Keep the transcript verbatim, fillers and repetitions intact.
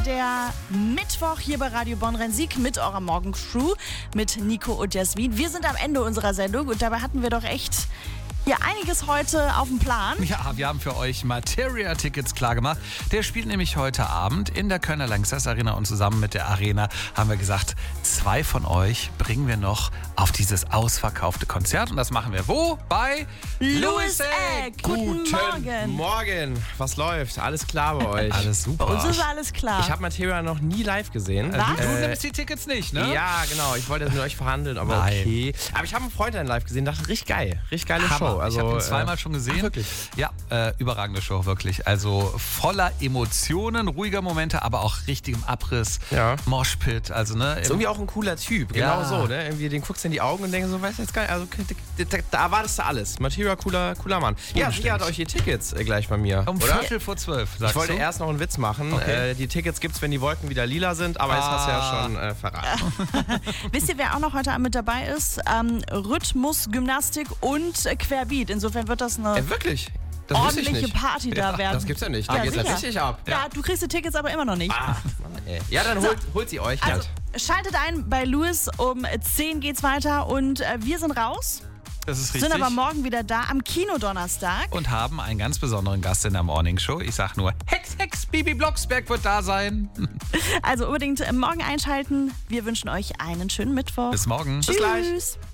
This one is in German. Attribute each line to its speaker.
Speaker 1: der Mittwoch hier bei Radio Bonn-Rhein-Sieg mit eurer Morgencrew, mit Nico und Jasmin. Wir sind am Ende unserer Sendung und dabei hatten wir doch echt hier einiges heute auf dem Plan.
Speaker 2: Ja, wir haben für euch Materia-Tickets klargemacht. Der spielt nämlich heute Abend in der Kölner Lanxess Arena und zusammen mit der Arena haben wir gesagt, zwei von euch bringen wir noch auf dieses ausverkaufte Konzert. Und das machen wir wo? Bei
Speaker 1: Louis Egg. Guten,
Speaker 3: Guten
Speaker 1: Morgen.
Speaker 3: Morgen. Was läuft? Alles klar bei euch?
Speaker 2: Alles super.
Speaker 1: Bei uns ist alles klar.
Speaker 3: Ich habe Materia noch nie live gesehen.
Speaker 1: Was?
Speaker 2: Du
Speaker 3: Äh,
Speaker 2: nimmst die Tickets nicht, ne?
Speaker 3: ja, genau. Ich wollte das mit euch verhandeln, aber
Speaker 2: Nein.
Speaker 3: okay. Aber ich habe einen Freund dann live gesehen, dachte, richtig geil. Richtig geile
Speaker 2: Hammer.
Speaker 3: Show. Also,
Speaker 2: ich habe ihn
Speaker 3: äh,
Speaker 2: zweimal schon gesehen.
Speaker 3: ach, wirklich?
Speaker 2: Ja, äh, überragende Show, wirklich. Also voller Emotionen, ruhiger Momente, aber auch richtigem Abriss.
Speaker 3: Ja.
Speaker 2: Moshpit, also ne.
Speaker 3: Ist irgendwie auch ein cooler Typ,
Speaker 2: Ja.
Speaker 3: genau so, ne? Irgendwie, den guckst du in die Augen und denkst so, weißt du, jetzt geil, also da, da erwartest du alles. Materia, cooler, cooler Mann. Ja,
Speaker 2: Bestimmt.
Speaker 3: sie hat euch die Tickets äh, gleich bei mir,
Speaker 2: um
Speaker 3: oder?
Speaker 2: Viertel vor zwölf, sagst
Speaker 3: Ich wollte
Speaker 2: du?
Speaker 3: erst noch einen Witz machen.
Speaker 2: Okay.
Speaker 3: Äh, die Tickets gibt's, wenn die Wolken wieder lila sind, aber jetzt hast du ja
Speaker 2: Ah.
Speaker 3: schon äh, verraten.
Speaker 1: Wisst ihr, wer auch noch heute Abend mit dabei ist? Ähm, Rhythmus, Gymnastik und äh, Querbeat. Insofern wird das eine
Speaker 3: Äh, wirklich? Das wusste ich
Speaker 1: ordentliche
Speaker 3: nicht.
Speaker 1: Party da werden.
Speaker 3: Das gibt's ja nicht. Da
Speaker 1: Ja,
Speaker 3: geht's ja
Speaker 1: sicher.
Speaker 3: richtig ab.
Speaker 1: Ja, du kriegst die Tickets aber immer noch nicht.
Speaker 3: Ah, Mann, ey. Ja, dann
Speaker 1: So.
Speaker 3: holt, holt sie euch
Speaker 1: Also
Speaker 3: halt.
Speaker 1: schaltet ein bei Louis, um zehn geht's weiter und äh, wir sind raus,
Speaker 2: Das ist richtig.
Speaker 1: sind aber morgen wieder da am Kinodonnerstag.
Speaker 2: Und haben einen ganz besonderen Gast in der Morning Show. Ich sag nur, Hex, Hex, Bibi Blocksberg wird da sein.
Speaker 1: Also unbedingt äh, morgen einschalten. Wir wünschen euch einen schönen Mittwoch.
Speaker 2: Bis morgen.
Speaker 1: Tschüss.
Speaker 3: gleich.